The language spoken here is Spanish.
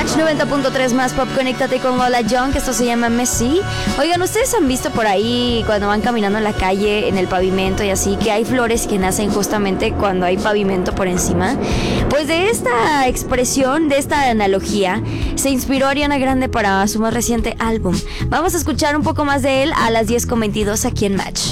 Match 90.3 más pop, conéctate con Lola Young, que esto se llama Messi. Oigan, ¿ustedes han visto por ahí cuando van caminando en la calle, en el pavimento y así, que hay flores que nacen justamente cuando hay pavimento por encima? Pues de esta expresión, de esta analogía, se inspiró Ariana Grande para su más reciente álbum. Vamos a escuchar un poco más de él a las 10:22 aquí en Match.